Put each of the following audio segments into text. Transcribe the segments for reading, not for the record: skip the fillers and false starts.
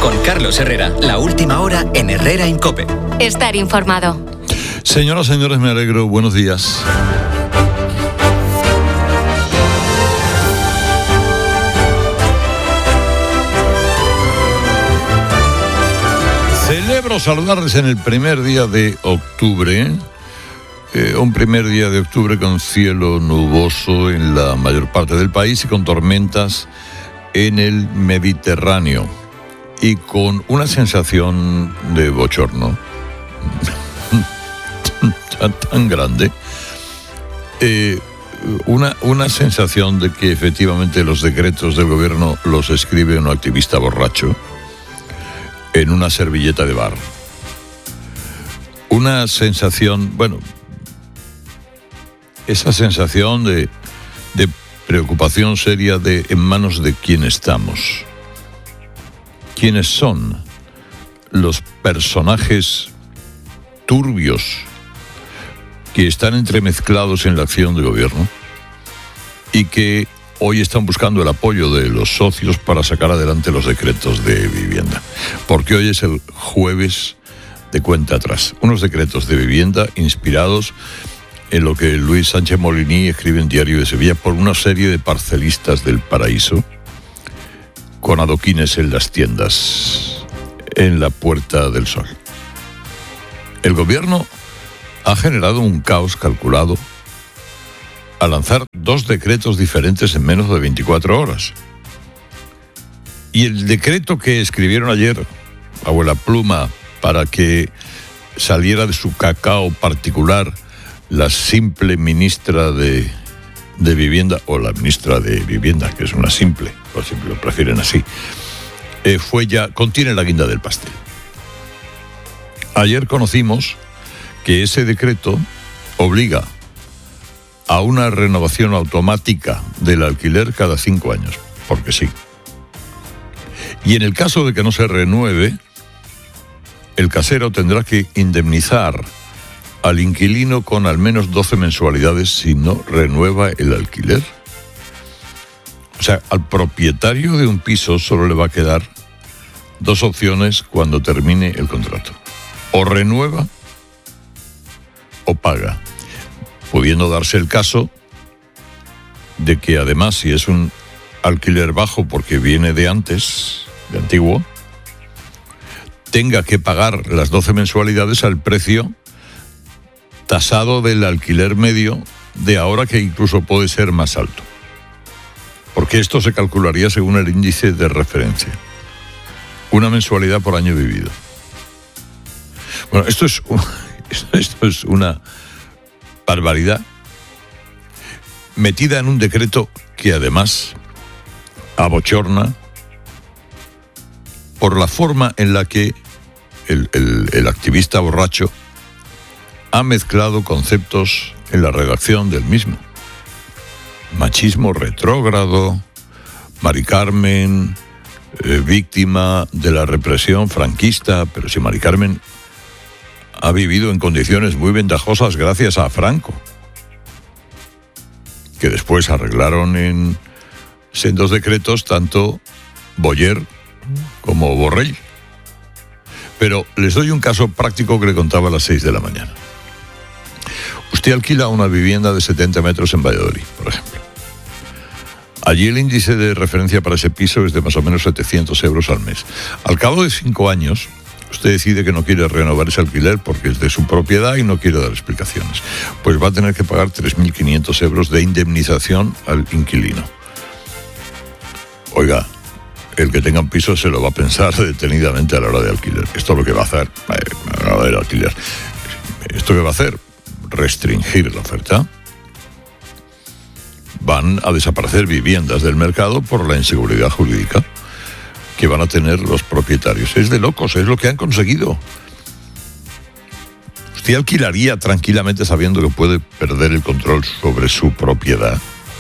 Con Carlos Herrera, la última hora en Herrera en COPE. Estar informado. Señoras, señores, me alegro. Buenos días. Celebro saludarles en el primer día de octubre. Un primer día de octubre con cielo nuboso en la mayor parte del país y con tormentas en el Mediterráneo. Y con una sensación de bochorno tan grande. Una sensación de que efectivamente los decretos del gobierno los escribe un activista borracho en una servilleta de bar. Una sensación, esa sensación de preocupación seria de en manos de quién estamos. ¿Quiénes son los personajes turbios que están entremezclados en la acción de gobierno y que hoy están buscando el apoyo de los socios para sacar adelante los decretos de vivienda? Porque hoy es el jueves de cuenta atrás. Unos decretos de vivienda inspirados en lo que Luis Sánchez Molini escribe en Diario de Sevilla por una serie de parcelistas del paraíso con adoquines en las tiendas en la Puerta del Sol. El gobierno ha generado un caos calculado al lanzar 2 decretos diferentes en menos de 24 horas. Y el decreto que escribieron ayer, abuela pluma, para que saliera de su cacao particular la simple ministra de Vivienda, o la ministra de Vivienda, que es una simple, o siempre lo prefieren así, contiene la guinda del pastel. Ayer conocimos que ese decreto obliga a una renovación automática del alquiler cada 5 años, porque sí. Y en el caso de que no se renueve, el casero tendrá que indemnizar al inquilino con al menos 12 mensualidades si no renueva el alquiler. O sea, al propietario de un piso solo le va a quedar 2 opciones cuando termine el contrato. O renueva o paga, pudiendo darse el caso de que además, si es un alquiler bajo porque viene de antes, de antiguo, tenga que pagar las 12 mensualidades al precio tasado del alquiler medio de ahora, que incluso puede ser más alto, porque esto se calcularía según el índice de referencia, una mensualidad por año vivido. Bueno, esto es una barbaridad metida en un decreto que además abochorna por la forma en la que el activista borracho ha mezclado conceptos en la redacción del mismo. Machismo retrógrado, Mari Carmen, víctima de la represión franquista, pero si Mari Carmen ha vivido en condiciones muy ventajosas gracias a Franco, que después arreglaron en sendos decretos tanto Boyer como Borrell. Pero les doy un caso práctico que le contaba a las 6 de la mañana. Usted alquila una vivienda de 70 metros en Valladolid, por ejemplo. Allí el índice de referencia para ese piso es de más o menos 700 euros al mes. Al cabo de 5 años, usted decide que no quiere renovar ese alquiler porque es de su propiedad y no quiere dar explicaciones. Pues va a tener que pagar 3.500 euros de indemnización al inquilino. Oiga, el que tenga un piso se lo va a pensar detenidamente a la hora de alquiler. Esto es lo que va a hacer a la hora del alquiler. ¿Esto qué va a hacer? Restringir la oferta. Van a desaparecer viviendas del mercado por la inseguridad jurídica que van a tener los propietarios. Es de locos, es lo que han conseguido. ¿Usted alquilaría tranquilamente sabiendo que puede perder el control sobre su propiedad?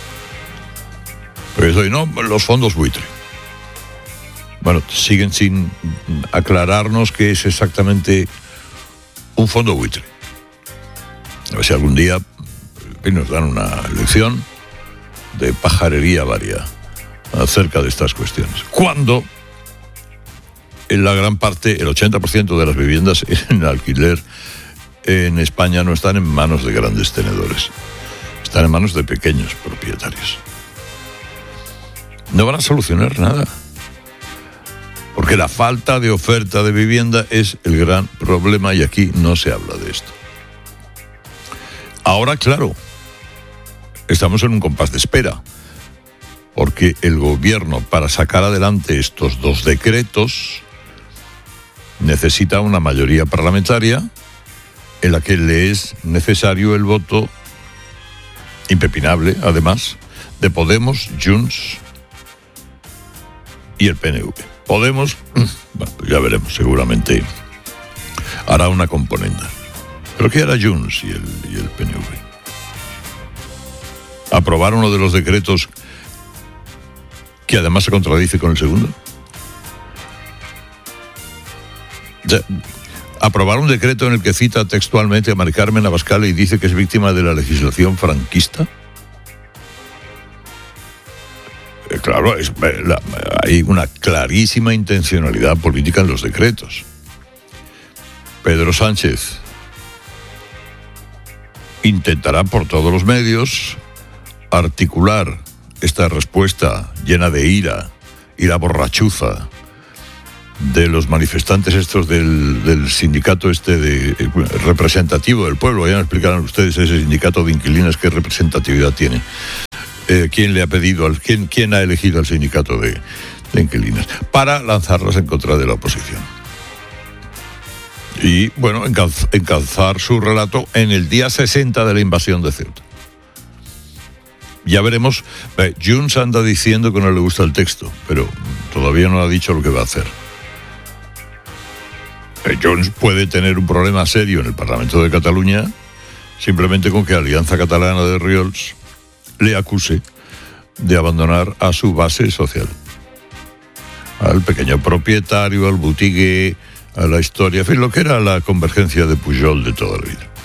Pues hoy no, los fondos buitre. Bueno, siguen sin aclararnos qué es exactamente un fondo buitre. A ver si algún día nos dan una lección de pajarería varia acerca de estas cuestiones. Cuando la gran parte, el 80% de las viviendas en alquiler en España no están en manos de grandes tenedores, están en manos de pequeños propietarios. No van a solucionar nada, porque la falta de oferta de vivienda es el gran problema y aquí no se habla de esto. Ahora, claro, estamos en un compás de espera, porque el gobierno, para sacar adelante estos 2 decretos, necesita una mayoría parlamentaria en la que le es necesario el voto impepinable, además, de Podemos, Junts y el PNV. Podemos, bueno, ya veremos, seguramente hará una componenda. Pero ¿qué hará Junts y el PNV? ¿Aprobar uno de los decretos que además se contradice con el segundo? ¿Aprobar un decreto en el que cita textualmente a Mari Carmen Abascal y dice que es víctima de la legislación franquista? Claro, hay una clarísima intencionalidad política en los decretos. Pedro Sánchez intentará por todos los medios articular esta respuesta llena de ira y la borrachuza de los manifestantes estos del sindicato representativo del pueblo. Ya me explicarán ustedes ese sindicato de inquilinos qué representatividad tiene. ¿Quién le ha pedido, quién ha elegido al sindicato de inquilinos? Para lanzarlas en contra de la oposición. Y, bueno, encalzar su relato en el día 60 de la invasión de Ceuta. Ya veremos. Junts anda diciendo que no le gusta el texto, pero todavía no ha dicho lo que va a hacer. Junts puede tener un problema serio en el Parlamento de Cataluña simplemente con que Alianza Catalana de Riols le acuse de abandonar a su base social, al pequeño propietario, al boutique, a la historia, en fin, lo que era la convergencia de Pujol de toda la vida.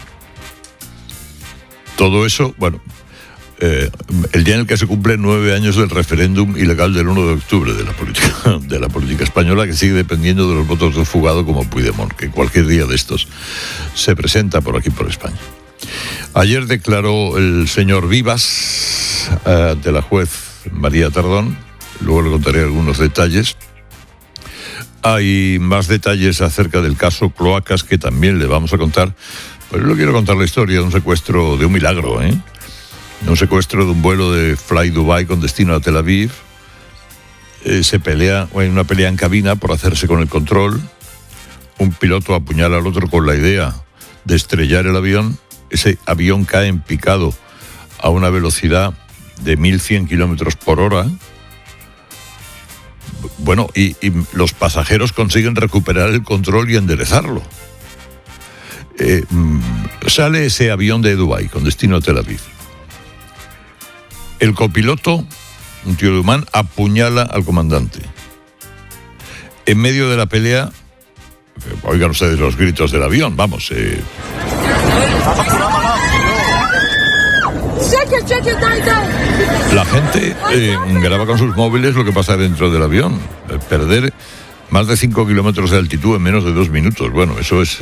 Todo eso, bueno, el día en el que se cumplen 9 años del referéndum ilegal del 1 de octubre de la política española, que sigue dependiendo de los votos del fugado como Puigdemont, que cualquier día de estos se presenta por aquí, por España. Ayer declaró el señor Vivas ante la juez María Tardón, luego le contaré algunos detalles. Hay más detalles acerca del caso Cloacas que también le vamos a contar, pero yo quiero contar la historia de un secuestro, de un milagro, un secuestro de un vuelo de Fly Dubai con destino a Tel Aviv. Se pelea, hay una pelea en cabina por hacerse con el control. Un piloto apuñala al otro con la idea de estrellar el avión. Ese avión cae en picado a una velocidad de 1.100 kilómetros por hora. Bueno, y los pasajeros consiguen recuperar el control y enderezarlo. Sale ese avión de Dubái con destino a Tel Aviv. El copiloto, un tío de Humán, apuñala al comandante. En medio de la pelea, oigan ustedes los gritos del avión, vamos. La gente graba con sus móviles lo que pasa dentro del avión. Perder más de 5 kilómetros de altitud en menos de 2 minutos. Bueno, eso es...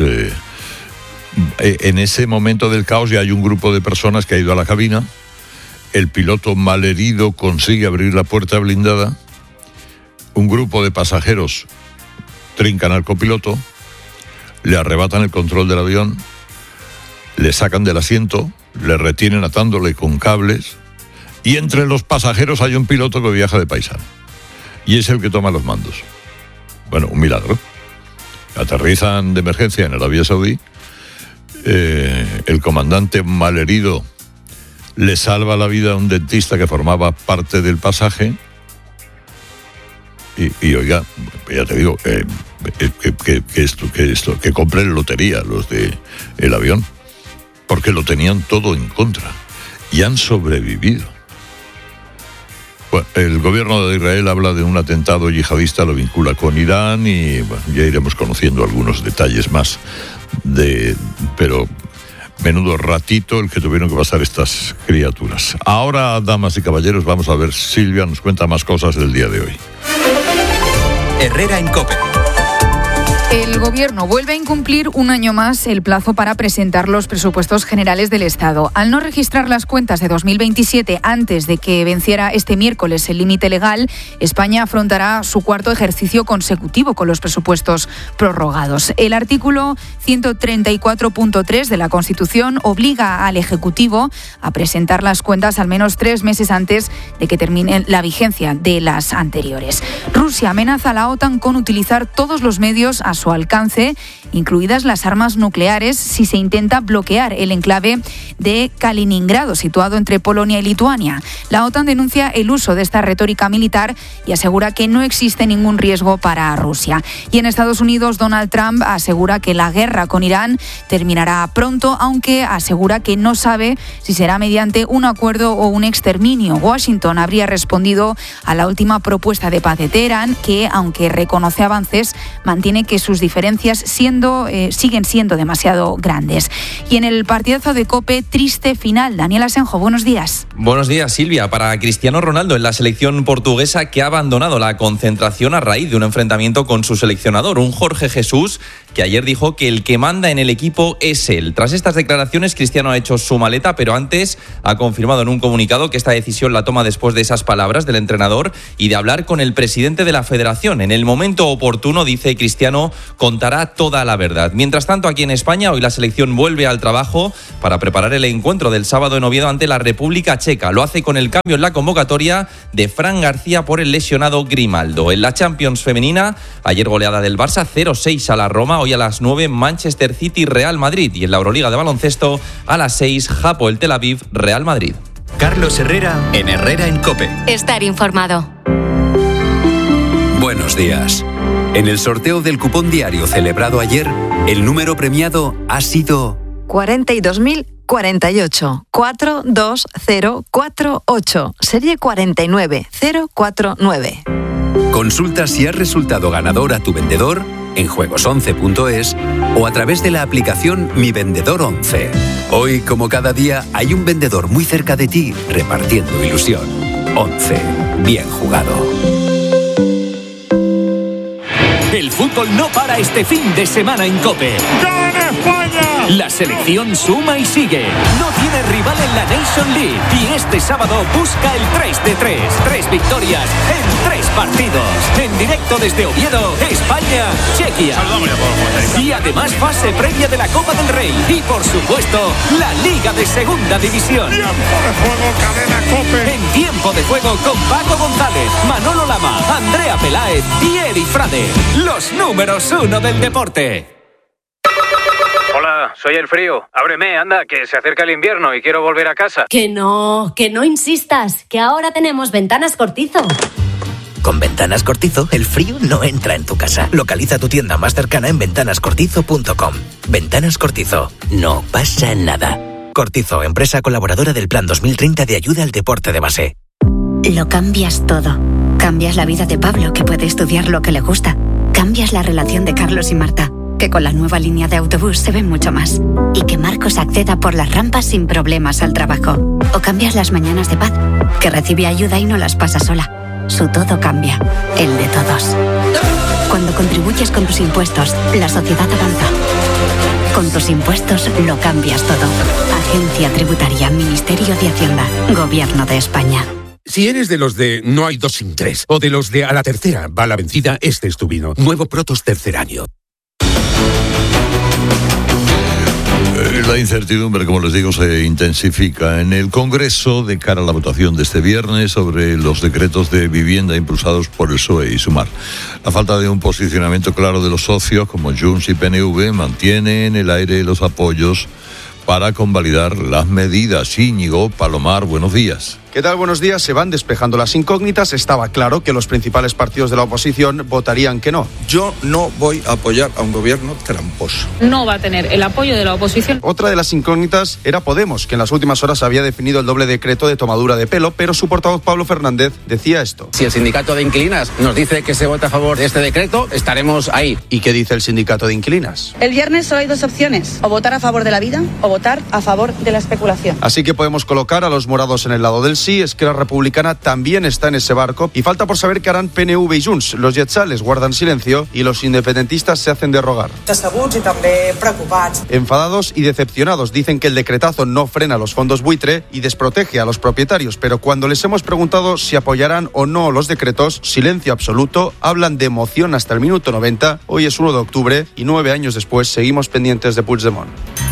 en ese momento del caos ya hay un grupo de personas que ha ido a la cabina. El piloto malherido consigue abrir la puerta blindada. Un grupo de pasajeros trincan al copiloto, le arrebatan el control del avión, le sacan del asiento, le retienen atándole con cables, y entre los pasajeros hay un piloto que viaja de paisano y es el que toma los mandos. Bueno, un milagro. Aterrizan de emergencia en Arabia Saudí. El comandante malherido le salva la vida a un dentista que formaba parte del pasaje. Y oiga, ya te digo, que compren lotería los de el avión, porque lo tenían todo en contra y han sobrevivido. Bueno, el gobierno de Israel habla de un atentado yihadista, lo vincula con Irán y bueno, ya iremos conociendo algunos detalles más pero menudo ratito el que tuvieron que pasar estas criaturas. Ahora, damas y caballeros, vamos a ver, Silvia nos cuenta más cosas del día de hoy. Herrera en COPE. El Gobierno vuelve a incumplir un año más el plazo para presentar los presupuestos generales del Estado. Al no registrar las cuentas de 2027 antes de que venciera este miércoles el límite legal, España afrontará su cuarto ejercicio consecutivo con los presupuestos prorrogados. El artículo 134.3 de la Constitución obliga al Ejecutivo a presentar las cuentas al menos 3 meses antes de que termine la vigencia de las anteriores. Rusia amenaza a la OTAN con utilizar todos los medios a su alcance, incluidas las armas nucleares, si se intenta bloquear el enclave de Kaliningrado, situado entre Polonia y Lituania. La OTAN denuncia el uso de esta retórica militar y asegura que no existe ningún riesgo para Rusia. Y en Estados Unidos, Donald Trump asegura que la guerra con Irán terminará pronto, aunque asegura que no sabe si será mediante un acuerdo o un exterminio. Washington habría respondido a la última propuesta de paz de Teherán, que, aunque reconoce avances, mantiene que sus diferencias siguen siendo demasiado grandes. Y en el partidazo de COPE, triste final. Daniel Asenjo, buenos días. Buenos días, Silvia. Para Cristiano Ronaldo en la selección portuguesa, que ha abandonado la concentración a raíz de un enfrentamiento con su seleccionador, un Jorge Jesús, que ayer dijo que el que manda en el equipo es él. Tras estas declaraciones, Cristiano ha hecho su maleta, pero antes ha confirmado en un comunicado que esta decisión la toma después de esas palabras del entrenador y de hablar con el presidente de la federación. En el momento oportuno, dice Cristiano, contará toda la verdad. Mientras tanto, aquí en España, hoy la selección vuelve al trabajo para preparar el encuentro del sábado en Oviedo ante la República Checa. Lo hace con el cambio en la convocatoria de Fran García por el lesionado Grimaldo. En la Champions femenina, ayer goleada del Barça 0-6 a la Roma. Hoy a las 9, Manchester City Real Madrid. Y en la Euroliga de baloncesto, a las 6, Hapoel Tel Aviv Real Madrid. Carlos Herrera en Herrera en COPE. Estar informado. Buenos días. En el sorteo del cupón diario celebrado ayer, el número premiado ha sido 42.048 42048, serie 49049. Consulta si has resultado ganador a tu vendedor en juegos11.es o a través de la aplicación Mi Vendedor 11. Hoy, como cada día, hay un vendedor muy cerca de ti repartiendo ilusión. 11. Bien jugado. El fútbol no para este fin de semana en COPE. ¡Gana España! La selección suma y sigue. No tiene rival en la Nation League. Y este sábado busca el 3 de 3. 3 victorias en 3 partidos. En directo desde Oviedo, España, Chequia. Y además fase previa de la Copa del Rey. Y por supuesto, la Liga de Segunda División. Tiempo de juego, cadena COPE. En tiempo de juego con Paco González, Manolo Lama, Andrea Peláez y Eri Frade. Los números 1 del deporte. Hola, soy el frío. Ábreme, anda, que se acerca el invierno y quiero volver a casa. Que no insistas, que ahora tenemos Ventanas Cortizo. Con Ventanas Cortizo, el frío no entra en tu casa. Localiza tu tienda más cercana en ventanascortizo.com. Ventanas Cortizo, no pasa nada. Cortizo, empresa colaboradora del Plan 2030 de ayuda al deporte de base. Lo cambias todo. Cambias la vida de Pablo, que puede estudiar lo que le gusta. Cambias la relación de Carlos y Marta, que con la nueva línea de autobús se ven mucho más. Y que Marcos acceda por las rampas sin problemas al trabajo. O cambias las mañanas de Paz, que recibe ayuda y no las pasa sola. Su todo cambia, el de todos. Cuando contribuyes con tus impuestos, la sociedad avanza. Con tus impuestos lo cambias todo. Agencia Tributaria, Ministerio de Hacienda, Gobierno de España. Si eres de los de no hay 2 sin 3 o de los de a la tercera va la vencida, este es tu vino. Nuevo Protos tercer año. La incertidumbre, como les digo, se intensifica en el Congreso de cara a la votación de este viernes sobre los decretos de vivienda impulsados por el PSOE y Sumar. La falta de un posicionamiento claro de los socios, como Junts y PNV, mantiene en el aire los apoyos para convalidar las medidas. Íñigo Palomar, buenos días. ¿Qué tal? Buenos días. Se van despejando las incógnitas. Estaba claro que los principales partidos de la oposición votarían que no. Yo no voy a apoyar a un gobierno tramposo. No va a tener el apoyo de la oposición. Otra de las incógnitas era Podemos, que en las últimas horas había definido el doble decreto de tomadura de pelo, pero su portavoz Pablo Fernández decía esto. Si el sindicato de inquilinas nos dice que se vota a favor de este decreto, estaremos ahí. ¿Y qué dice el sindicato de inquilinas? El viernes solo hay 2 opciones, o votar a favor de la vida o votar a favor de la especulación. Así que podemos colocar a los morados en el lado del sí sí es que la republicana también está en ese barco y falta por saber qué harán PNV y Junts. Los lletsales guardan silencio y los independentistas se hacen de rogar. Enfadados y decepcionados, dicen que el decretazo no frena los fondos buitre y desprotege a los propietarios, pero cuando les hemos preguntado si apoyarán o no los decretos, silencio absoluto, hablan de moción hasta el minuto 90, hoy es 1 de octubre y 9 años después seguimos pendientes de Puigdemont.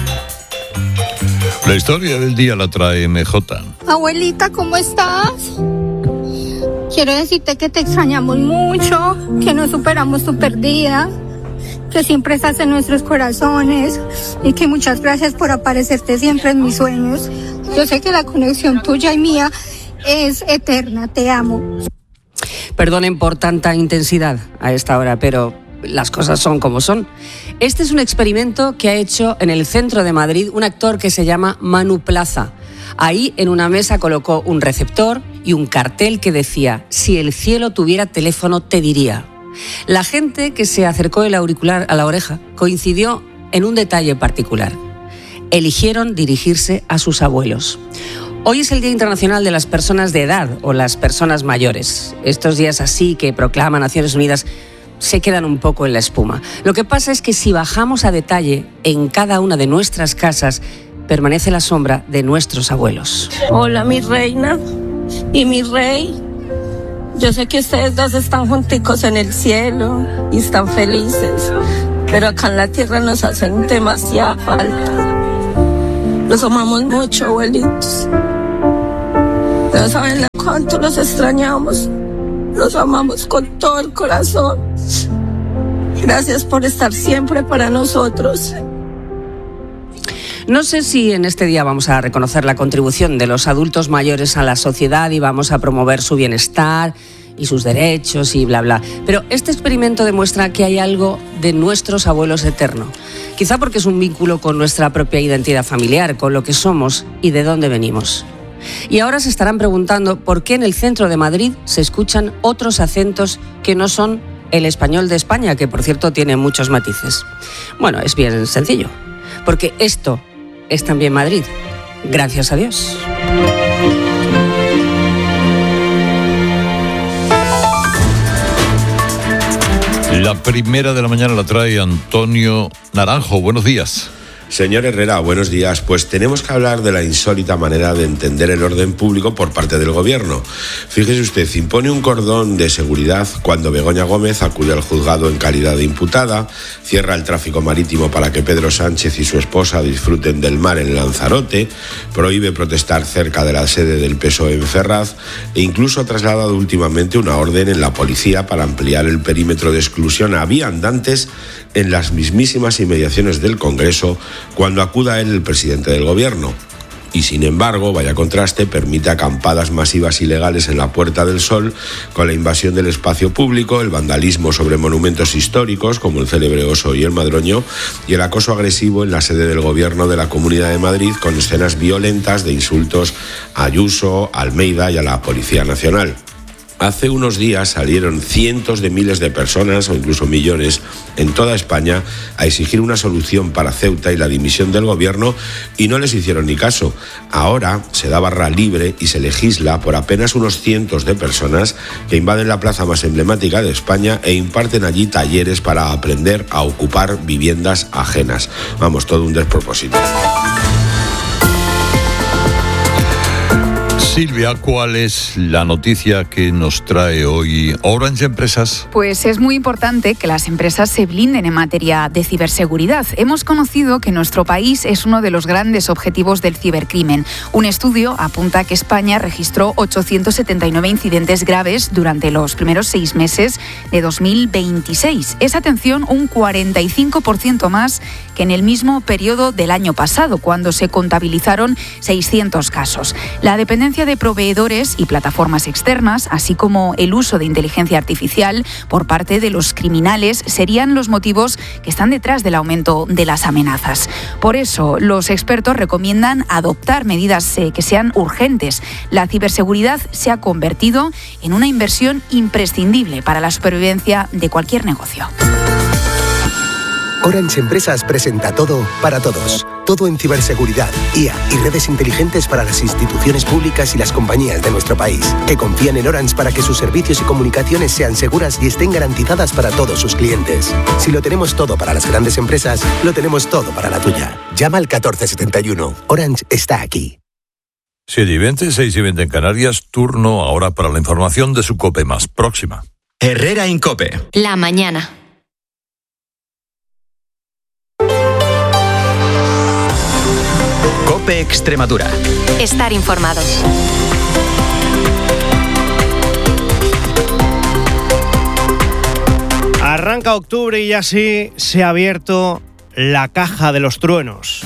La historia del día la trae MJ. Abuelita, ¿cómo estás? Quiero decirte que te extrañamos mucho, que no superamos tu pérdida, que siempre estás en nuestros corazones y que muchas gracias por aparecerte siempre en mis sueños. Yo sé que la conexión tuya y mía es eterna, te amo. Perdonen por tanta intensidad a esta hora, pero las cosas son como son. Este es un experimento que ha hecho en el centro de Madrid un actor que se llama Manu Plaza. Ahí en una mesa colocó un receptor y un cartel que decía: si el cielo tuviera teléfono te diría. La gente que se acercó el auricular a la oreja coincidió en un detalle particular. Eligieron dirigirse a sus abuelos. Hoy es el Día Internacional de las Personas de Edad o las Personas Mayores. Estos días así que proclama Naciones Unidas se quedan un poco en la espuma. Lo que pasa es que si bajamos a detalle, en cada una de nuestras casas permanece la sombra de nuestros abuelos. Hola, mi reina y mi rey. Yo sé que ustedes dos están junticos en el cielo y están felices, pero acá en la tierra nos hacen demasiada falta. Los amamos mucho, abuelitos. No saben cuánto los extrañamos. Los amamos con todo el corazón. Gracias por estar siempre para nosotros. No sé si en este día vamos a reconocer la contribución de los adultos mayores a la sociedad y vamos a promover su bienestar y sus derechos y bla, bla. Pero este experimento demuestra que hay algo de nuestros abuelos eterno. Quizá porque es un vínculo con nuestra propia identidad familiar, con lo que somos y de dónde venimos. Y ahora se estarán preguntando por qué en el centro de Madrid se escuchan otros acentos que no son el español de España, que por cierto tiene muchos matices. Bueno, es bien sencillo, porque esto es también Madrid, gracias a Dios. La primera de la mañana la trae Antonio Naranjo. Buenos días. Señor Herrera, buenos días. Pues tenemos que hablar de la insólita manera de entender el orden público por parte del gobierno. Fíjese usted, impone un cordón de seguridad cuando Begoña Gómez acude al juzgado en calidad de imputada, cierra el tráfico marítimo para que Pedro Sánchez y su esposa disfruten del mar en Lanzarote, prohíbe protestar cerca de la sede del PSOE en Ferraz e incluso ha trasladado últimamente una orden en la policía para ampliar el perímetro de exclusión a viandantes en las mismísimas inmediaciones del Congreso cuando acuda él el presidente del gobierno. Y sin embargo, vaya contraste, permite acampadas masivas ilegales en la Puerta del Sol con la invasión del espacio público, el vandalismo sobre monumentos históricos como el célebre Oso y el Madroño y el acoso agresivo en la sede del gobierno de la Comunidad de Madrid con escenas violentas de insultos a Ayuso, a Almeida y a la Policía Nacional. Hace unos días salieron cientos de miles de personas, o incluso millones, en toda España a exigir una solución para Ceuta y la dimisión del gobierno y no les hicieron ni caso. Ahora se da barra libre y se legisla por apenas unos cientos de personas que invaden la plaza más emblemática de España e imparten allí talleres para aprender a ocupar viviendas ajenas. Vamos, todo un despropósito. Silvia, ¿cuál es la noticia que nos trae hoy Orange Empresas? Pues es muy importante que las empresas se blinden en materia de ciberseguridad. Hemos conocido que nuestro país es uno de los grandes objetivos del cibercrimen. Un estudio apunta que España registró 879 incidentes graves durante los primeros 6 meses de 2026. Es, atención, un 45% más que en el mismo periodo del año pasado, cuando se contabilizaron 600 casos. La dependencia de proveedores y plataformas externas, así como el uso de inteligencia artificial por parte de los criminales, serían los motivos que están detrás del aumento de las amenazas. Por eso, los expertos recomiendan adoptar medidas que sean urgentes. La ciberseguridad se ha convertido en una inversión imprescindible para la supervivencia de cualquier negocio. Orange Empresas presenta Todo para Todos. todo en ciberseguridad, IA y redes inteligentes para las instituciones públicas y las compañías de nuestro país, que confían en Orange para que sus servicios y comunicaciones sean seguras y estén garantizadas para todos sus clientes. Si lo tenemos todo para las grandes empresas, lo tenemos todo para la tuya. Llama al 1471. Orange está aquí. 7:20, 6:20 en Canarias. Turno ahora para la información de su COPE más próxima. Herrera en COPE. La mañana. COPE Extremadura. Estar informado. Arranca octubre y así se ha abierto la caja de los truenos.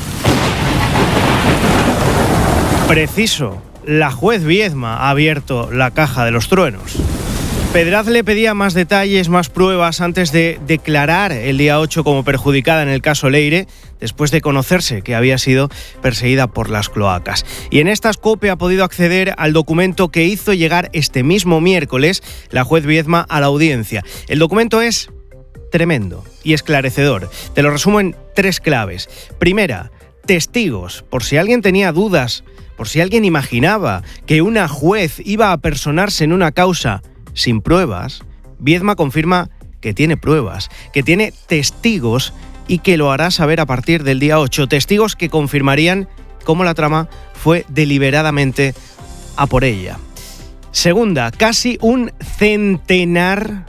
Preciso, la juez Viedma ha abierto la caja de los truenos. Pedraz le pedía más detalles, más pruebas antes de declarar el día 8 como perjudicada en el caso Leire, después de conocerse que había sido perseguida por las cloacas. Y en estas COPE ha podido acceder al documento que hizo llegar este mismo miércoles la juez Viedma a la audiencia. El documento es tremendo y esclarecedor. Te lo resumo en 3 claves. Primera, testigos, por si alguien tenía dudas, por si alguien imaginaba que una juez iba a personarse en una causa sin pruebas. Viedma confirma que tiene pruebas, que tiene testigos y que lo hará saber a partir del día 8. Testigos que confirmarían cómo la trama fue deliberadamente a por ella. Segunda, casi un centenar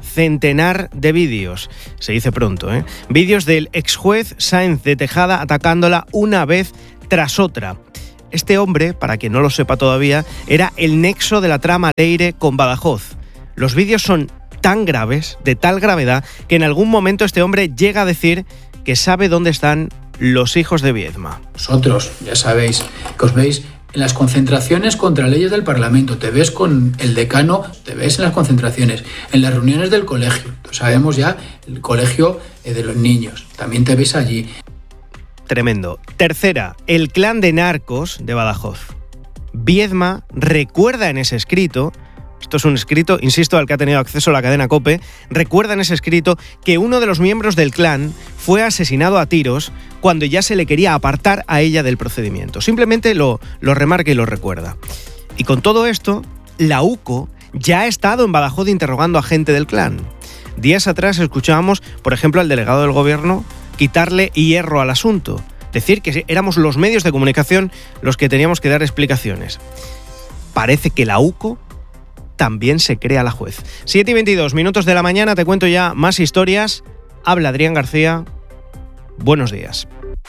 de vídeos. Se dice pronto, ¿eh? Vídeos del exjuez Sáenz de Tejada atacándola una vez tras otra. Este hombre, para quien no lo sepa todavía, era el nexo de la trama Leire con Badajoz. Los vídeos son tan graves, de tal gravedad, que en algún momento este hombre llega a decir que sabe dónde están los hijos de Viedma. Vosotros, ya sabéis, que os veis en las concentraciones contra leyes del Parlamento, te ves con el decano, te ves en las concentraciones, en las reuniones del colegio, sabemos ya el colegio de los niños, también te ves allí. Tremendo. Tercera, el clan de narcos de Badajoz. Viedma recuerda en ese escrito, esto es un escrito, insisto, al que ha tenido acceso la cadena COPE, recuerda en ese escrito que uno de los miembros del clan fue asesinado a tiros cuando ya se le quería apartar a ella del procedimiento. Simplemente lo remarca y lo recuerda. Y con todo esto, la UCO ya ha estado en Badajoz interrogando a gente del clan. Días atrás escuchábamos, por ejemplo, al delegado del gobierno quitarle hierro al asunto, decir que éramos los medios de comunicación los que teníamos que dar explicaciones. Parece que la UCO también se cree a la juez. 7:22 minutos de la mañana, te cuento ya más historias. Habla Adrián García. Buenos días.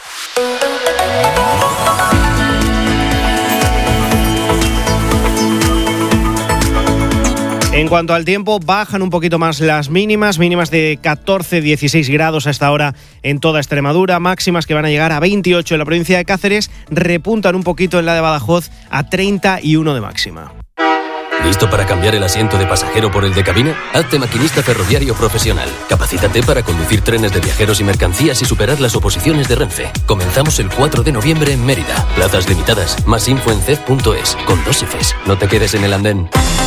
En cuanto al tiempo, bajan un poquito más las mínimas de 14-16 grados a esta hora en toda Extremadura, máximas que van a llegar a 28 en la provincia de Cáceres, repuntan un poquito en la de Badajoz a 31 de máxima. ¿Listo para cambiar el asiento de pasajero por el de cabina? Hazte maquinista ferroviario profesional. Capacítate para conducir trenes de viajeros y mercancías y superar las oposiciones de Renfe. Comenzamos el 4 de noviembre en Mérida. Plazas limitadas. Más info en cef.es. Con 2 Fs. No te quedes en el andén.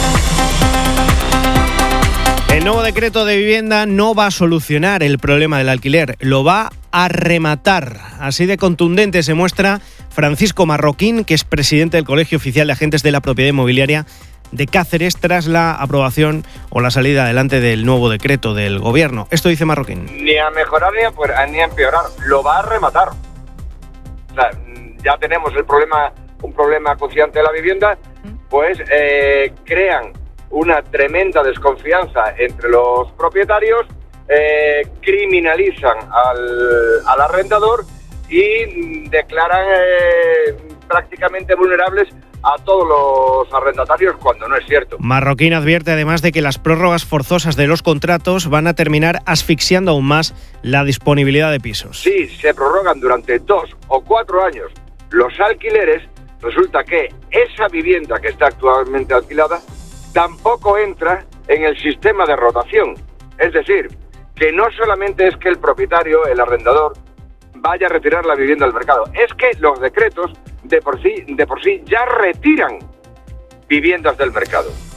El nuevo decreto de vivienda no va a solucionar el problema del alquiler, lo va a rematar. Así de contundente se muestra Francisco Marroquín, que es presidente del Colegio Oficial de Agentes de la Propiedad Inmobiliaria de Cáceres, tras la aprobación o la salida adelante del nuevo decreto del gobierno. Esto dice Marroquín. Ni a mejorar ni a empeorar, lo va a rematar. O sea, ya tenemos un problema acuciante de la vivienda, pues crean una tremenda desconfianza entre los propietarios, criminalizan al arrendador y declaran prácticamente vulnerables a todos los arrendatarios, cuando no es cierto. Marroquín advierte además de que las prórrogas forzosas de los contratos van a terminar asfixiando aún más la disponibilidad de pisos. Si se prorrogan durante 2 o 4 años los alquileres, resulta que esa vivienda que está actualmente alquilada tampoco entra en el sistema de rotación. Es decir, que no solamente es que el propietario, el arrendador, vaya a retirar la vivienda del mercado, es que los decretos de por sí ya retiran viviendas del mercado.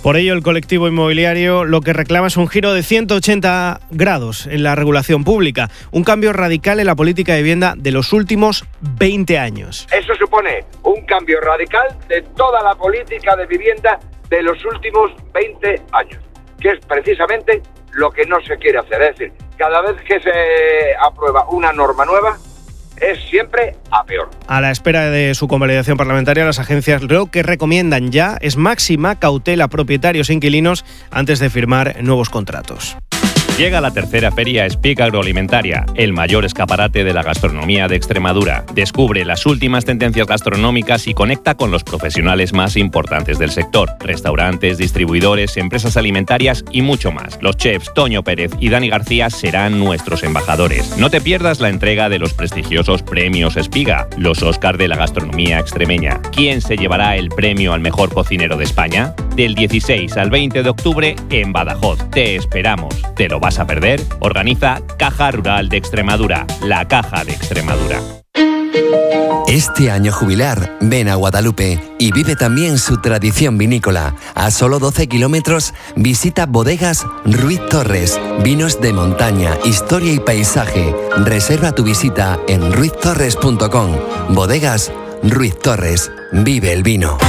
Por ello, el colectivo inmobiliario lo que reclama es un giro de 180 grados en la regulación pública, un cambio radical en la política de vivienda de los últimos 20 años. Eso supone un cambio radical de toda la política de vivienda de los últimos 20 años, que es precisamente lo que no se quiere hacer. Es decir, cada vez que se aprueba una norma nueva, es siempre a peor. A la espera de su convalidación parlamentaria, las agencias lo que recomiendan ya es máxima cautela a propietarios e inquilinos antes de firmar nuevos contratos. Llega la tercera feria Speak Agroalimentaria, el mayor escaparate de la gastronomía de Extremadura. Descubre las últimas tendencias gastronómicas y conecta con los profesionales más importantes del sector. Restaurantes, distribuidores, empresas alimentarias y mucho más. Los chefs Toño Pérez y Dani García serán nuestros embajadores. No te pierdas la entrega de los prestigiosos premios Espiga, los Óscar de la gastronomía extremeña. ¿Quién se llevará el premio al mejor cocinero de España? Del 16 al 20 de octubre en Badajoz. Te esperamos. ¿Te lo vas a perder? Organiza Caja Rural de Extremadura, la Caja de Extremadura. Este año jubilar, ven a Guadalupe y vive también su tradición vinícola. A solo 12 kilómetros, visita Bodegas Ruiz Torres. Vinos de montaña, historia y paisaje. Reserva tu visita en ruiztorres.com. Bodegas Ruiz Torres. Vive el vino.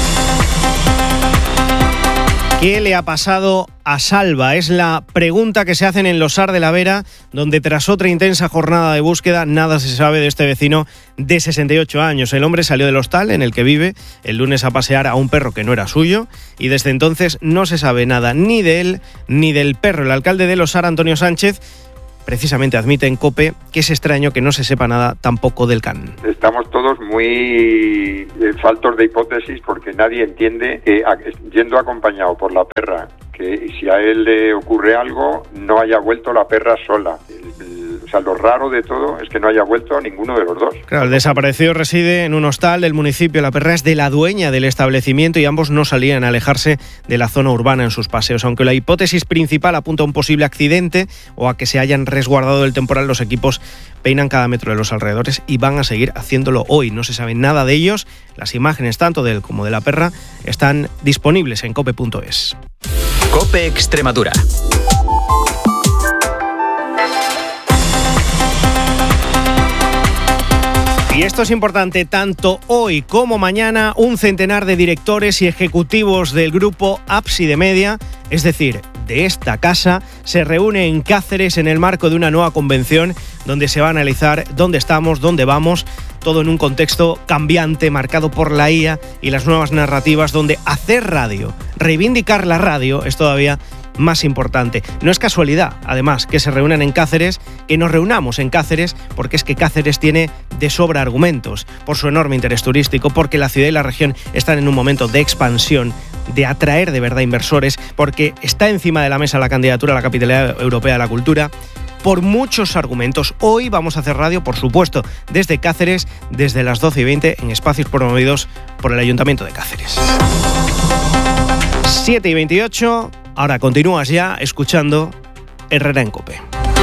¿Qué le ha pasado a Salva? Es la pregunta que se hacen en Losar de la Vera, donde tras otra intensa jornada de búsqueda, nada se sabe de este vecino de 68 años. El hombre salió del hostal en el que vive el lunes a pasear a un perro que no era suyo y desde entonces no se sabe nada ni de él ni del perro. El alcalde de Losar, Antonio Sánchez, precisamente admite en COPE que es extraño que no se sepa nada tampoco del can. Estamos todos muy faltos de hipótesis porque nadie entiende que yendo acompañado por la perra, que si a él le ocurre algo no haya vuelto la perra sola. O sea, lo raro de todo es que no haya vuelto ninguno de los dos. Claro, el desaparecido reside en un hostal del municipio. La perra es de la dueña del establecimiento y ambos no salían a alejarse de la zona urbana en sus paseos. Aunque la hipótesis principal apunta a un posible accidente o a que se hayan resguardado del temporal, los equipos peinan cada metro de los alrededores y van a seguir haciéndolo hoy. No se sabe nada de ellos. Las imágenes tanto de él como de la perra están disponibles en cope.es. COPE Extremadura. Y esto es importante, tanto hoy como mañana, un centenar de directores y ejecutivos del grupo Ábside Media, es decir, de esta casa, se reúne en Cáceres en el marco de una nueva convención donde se va a analizar dónde estamos, dónde vamos, todo en un contexto cambiante marcado por la IA y las nuevas narrativas donde hacer radio, reivindicar la radio es todavía más importante. No es casualidad, además, que se reúnan en Cáceres, que nos reunamos en Cáceres, porque es que Cáceres tiene de sobra argumentos, por su enorme interés turístico, porque la ciudad y la región están en un momento de expansión, de atraer de verdad inversores, porque está encima de la mesa la candidatura a la Capitalidad Europea de la Cultura, por muchos argumentos. Hoy vamos a hacer radio, por supuesto, desde Cáceres, desde las 12:20, en espacios promovidos por el Ayuntamiento de Cáceres. 7:28... Ahora continúas ya escuchando Herrera en COPE.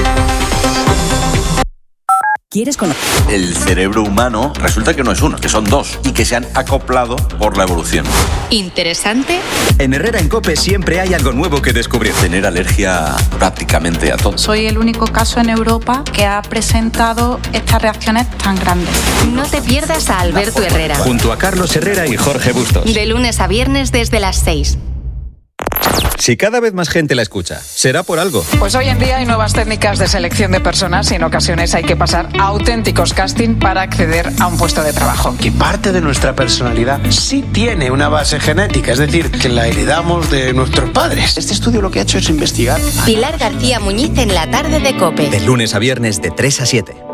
¿Quieres conocer? El cerebro humano resulta que no es uno, que son dos y que se han acoplado por la evolución. ¿Interesante? En Herrera en COPE siempre hay algo nuevo que descubrir. Tener alergia prácticamente a todo. Soy el único caso en Europa que ha presentado estas reacciones tan grandes. No te pierdas a Alberto Herrera. Junto a Carlos Herrera y Jorge Bustos. De lunes a viernes desde las 6. Si cada vez más gente la escucha, será por algo. Pues hoy en día hay nuevas técnicas de selección de personas y en ocasiones hay que pasar a auténticos casting para acceder a un puesto de trabajo. Que parte de nuestra personalidad sí tiene una base genética, es decir, que la heredamos de nuestros padres. Este estudio lo que ha hecho es investigar. Pilar García Muñiz en la tarde de COPE. De lunes a viernes de 3 a 7.